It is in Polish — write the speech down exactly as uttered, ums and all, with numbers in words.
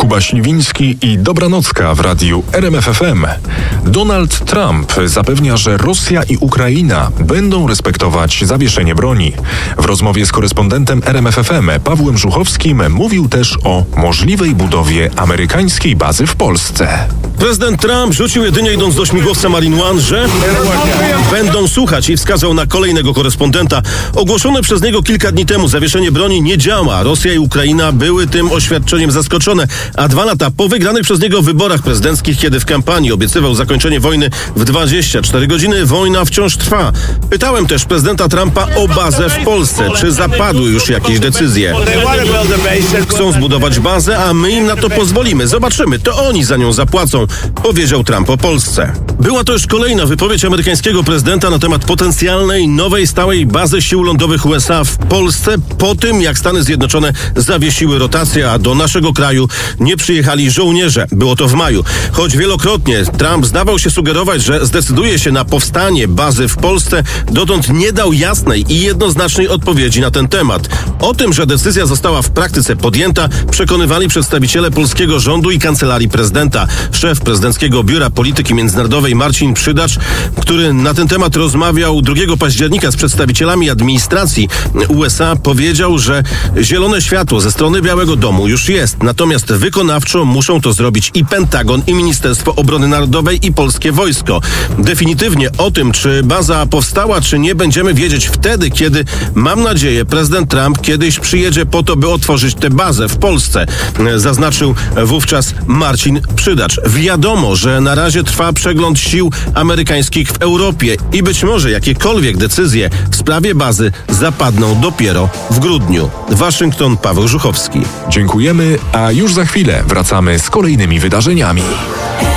Kuba Śliwiński i Dobranocka w radiu R M F F M. Donald Trump zapewnia, że Rosja i Ukraina będą respektować zawieszenie broni. W rozmowie z korespondentem R M F F M Pawłem Żuchowskim mówił też o możliwej budowie amerykańskiej bazy w Polsce. Prezydent Trump rzucił jedynie idąc do śmigłowca Marine One, że będą słuchać i wskazał na kolejnego korespondenta. Ogłoszone przez niego kilka dni temu zawieszenie broni nie działa. Rosja i Ukraina były tym oświadczeniem zaskoczone, a dwa lata po wygranych przez niego wyborach prezydenckich, kiedy w kampanii obiecywał zakończenie wojny w dwadzieścia cztery godziny, wojna wciąż trwa. Pytałem też prezydenta Trumpa o bazę w Polsce. Czy zapadły już jakieś decyzje? Chcą zbudować bazę, a my im na to pozwolimy. Zobaczymy, to oni za nią zapłacą, powiedział Trump o Polsce. Była to już kolejna wypowiedź amerykańskiego prezydenta na temat potencjalnej nowej stałej bazy sił lądowych U S A w Polsce po tym, jak Stany Zjednoczone zawiesiły rotację, a do naszego kraju nie przyjechali żołnierze. Było to w maju. Choć wielokrotnie Trump zdawał się sugerować, że zdecyduje się na powstanie bazy w Polsce, dotąd nie dał jasnej i jednoznacznej odpowiedzi na ten temat. O tym, że decyzja została w praktyce podjęta, przekonywali przedstawiciele polskiego rządu i kancelarii prezydenta. Szef prezydenckiego Biura Polityki Międzynarodowej Marcin Przydacz, który na ten temat rozmawiał drugiego października z przedstawicielami administracji U S A, powiedział, że zielone światło ze strony Białego Domu już jest, natomiast wykonawczo muszą to zrobić i Pentagon, i Ministerstwo Obrony Narodowej, i polskie wojsko. Definitywnie o tym, czy baza powstała, czy nie, będziemy wiedzieć wtedy, kiedy, mam nadzieję, prezydent Trump kiedyś przyjedzie po to, by otworzyć tę bazę w Polsce, zaznaczył wówczas Marcin Przydacz. Wiadomo, że na razie trwa przegląd sił amerykańskich w Europie i być może jakiekolwiek decyzje w sprawie bazy zapadną dopiero w grudniu. Waszyngton, Paweł Żuchowski. Dziękujemy, a już za chwilę wracamy z kolejnymi wydarzeniami.